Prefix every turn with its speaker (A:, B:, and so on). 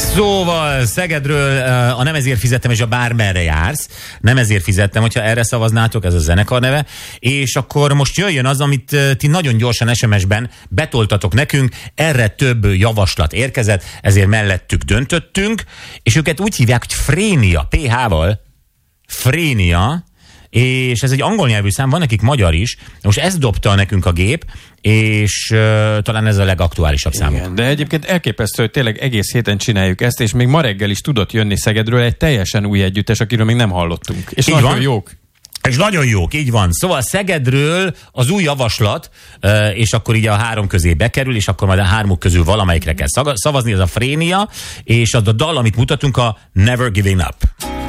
A: Szóval Szegedről a Nem ezért fizettem, és a Bármerre jársz. Nem ezért fizettem, hogyha erre szavaznátok, ez a zenekar neve. És akkor most jöjjön az, amit ti nagyon gyorsan SMS-ben betoltatok nekünk. Erre több javaslat érkezett, ezért mellettük döntöttünk. És őket úgy hívják, hogy Frénia, PH-val. Frénia. És ez egy angol nyelvű szám, van nekik magyar is. Most ezt dobta nekünk a gép, és talán ez a legaktuálisabb számuk.
B: De egyébként elképesztő, hogy tényleg egész héten csináljuk ezt, és még ma reggel is tudott jönni Szegedről egy teljesen új együttes, akiről még nem hallottunk. És így nagyon van. Jók.
A: És nagyon jók, így van. Szóval Szegedről az új javaslat, és akkor így a három közé bekerül, és akkor majd a hármuk közül valamelyikre kell szavazni, ez a Frénia, és az a dal, amit mutatunk, a Never Giving Up.